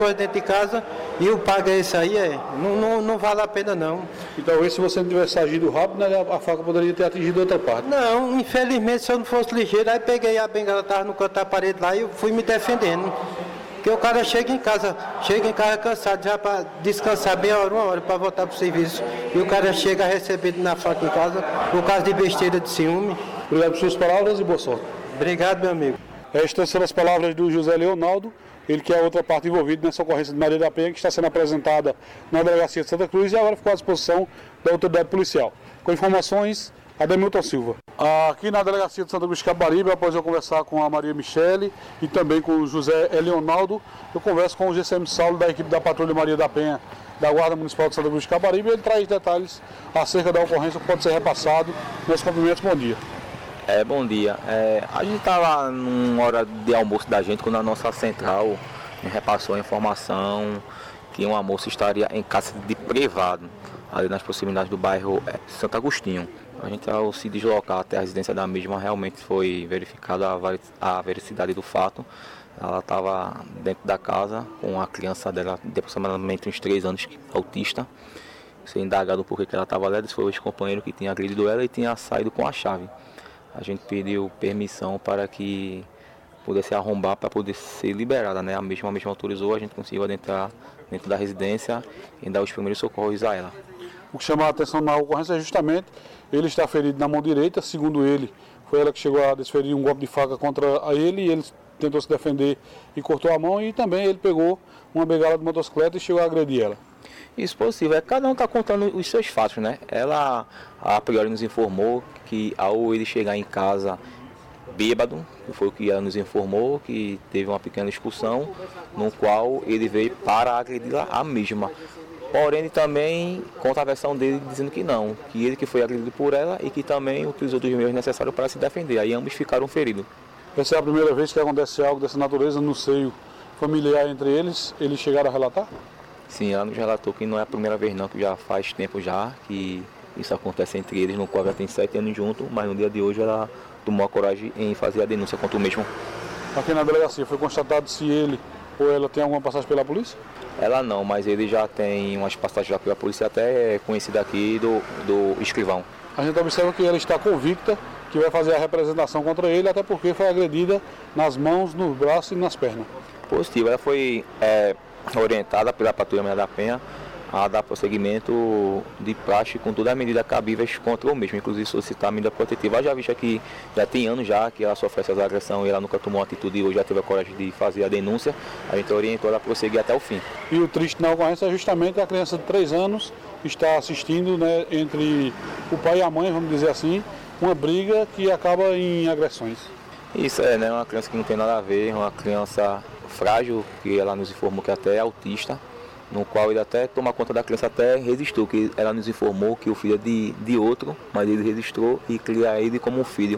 coisa dentro de casa e o paga esse aí, não vale a pena não. E talvez se você não tivesse agido rápido, né, a faca poderia ter atingido outra parte. Não, infelizmente se eu não fosse ligeiro, aí peguei a bengala, tava no canto da parede lá e eu fui me defendendo. Porque o cara chega em casa cansado já para descansar bem uma hora para voltar para o serviço. E o cara chega recebido na faca em casa por causa de besteira de ciúme. Obrigado por suas palavras e boa sorte. Obrigado, meu amigo. Estas são as palavras do José Leonaldo, ele que é a outra parte envolvida nessa ocorrência de Maria da Penha, que está sendo apresentada na Delegacia de Santa Cruz e agora ficou à disposição da autoridade policial. Com informações, Ademilton Silva. Aqui na Delegacia de Santa Cruz de Caparibe, após eu conversar com a Maria Michele e também com o José Leonaldo, eu converso com o GCM Saulo da equipe da Patrulha Maria da Penha da Guarda Municipal de Santa Cruz de Caparibe e ele traz detalhes acerca da ocorrência que pode ser repassado. Meus cumprimentos, bom dia. Bom dia. A gente estava numa hora de almoço da gente quando a nossa central me repassou a informação que uma moça estaria em casa de privado, ali nas proximidades do bairro Santo Agostinho. A gente, ao se deslocar até a residência da mesma, realmente foi verificada a veracidade do fato. Ela estava dentro da casa com a criança dela de aproximadamente uns 3 anos, autista. Sem indagado por que ela estava lá, disse foi o ex-companheiro que tinha agredido ela e tinha saído com a chave. A gente pediu permissão para que pudesse arrombar para poder ser liberada, né? A mesma autorizou, a gente conseguiu adentrar dentro da residência e dar os primeiros socorros a ela. O que chama a atenção na ocorrência é justamente ele está ferido na mão direita, segundo ele, foi ela que chegou a desferir um golpe de faca contra ele e ele tentou se defender e cortou a mão e também ele pegou uma bengala de motocicleta e chegou a agredir ela. Isso possível, cada um está contando os seus fatos, né? Ela, a priori, nos informou que ao ele chegar em casa bêbado, que foi o que ela nos informou, que teve uma pequena discussão, no qual ele veio para agredir a mesma. Porém, ele também conta a versão dele dizendo que não, que ele que foi agredido por ela e que também utilizou dos meios necessários para se defender. Aí ambos ficaram feridos. Essa é a primeira vez que acontece algo dessa natureza no seio familiar entre eles? Eles chegaram a relatar? Sim, ela nos relatou que não é a primeira vez não, que já faz tempo já que isso acontece entre eles, no qual ela tem 7 anos junto, mas no dia de hoje ela tomou a coragem em fazer a denúncia contra o mesmo. Aqui na delegacia foi constatado se ele ou ela tem alguma passagem pela polícia? Ela não, mas ele já tem umas passagens já pela polícia, até conhecida aqui do escrivão. A gente observa que ela está convicta que vai fazer a representação contra ele, até porque foi agredida nas mãos, nos braços e nas pernas. Positivo, ela foi orientada pela Patrulha Maria da Penha a dar prosseguimento de praxe com todas as medidas cabíveis contra o mesmo, inclusive solicitar a medida protetiva. Já visto que já tem anos já que ela sofre essas agressões e ela nunca tomou atitude e hoje já teve a coragem de fazer a denúncia, a gente orientou ela a prosseguir até o fim. E o triste na ocorrência é justamente a criança de 3 anos está assistindo, né, entre o pai e a mãe, vamos dizer assim, uma briga que acaba em agressões. Isso né, uma criança que não tem nada a ver, uma criança frágil, que ela nos informou que até é autista, no qual ele até toma conta da criança, até registrou, que ela nos informou que o filho é de outro, mas ele registrou e cria ele como um filho.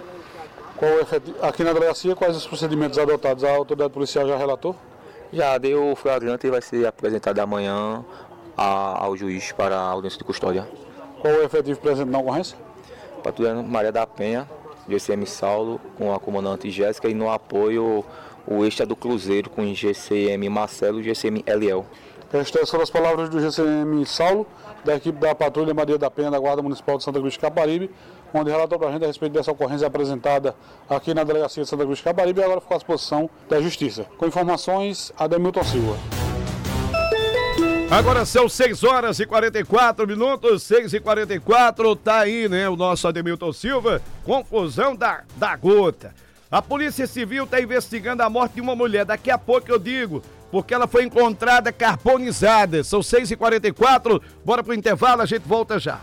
Aqui na delegacia, quais os procedimentos adotados? A autoridade policial já relatou? Já deu o flagrante e vai ser apresentado amanhã ao juiz para a audiência de custódia. Qual o efetivo presente na ocorrência? Patrulha Maria da Penha, GCM Saulo, com a comandante Jéssica, e no apoio o extra do Cruzeiro com GCM Marcelo e GCM Eliel. Estas são as palavras do GCM Saulo, da equipe da Patrulha Maria da Penha da Guarda Municipal de Santa Cruz de Caparibe, onde relatou para a gente a respeito dessa ocorrência apresentada aqui na Delegacia de Santa Cruz de Caparibe e agora ficou à disposição da Justiça. Com informações, Ademilton Silva. Agora são 6h44, 6h44, tá aí, né, o nosso Ademilton Silva, confusão da gota. A Polícia Civil está investigando a morte de uma mulher, daqui a pouco eu digo, porque ela foi encontrada carbonizada. São 6h44, bora pro intervalo, a gente volta já.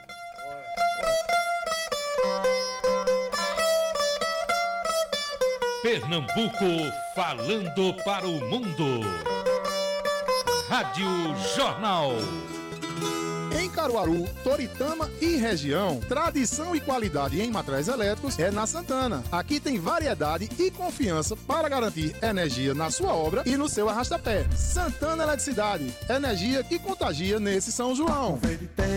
Pernambuco falando para o mundo. Rádio Jornal. Em Caruaru, Toritama e região, tradição e qualidade em materiais elétricos é na Santana. Aqui tem variedade e confiança para garantir energia na sua obra e no seu arrastapé. Santana Eletricidade, energia que contagia nesse São João.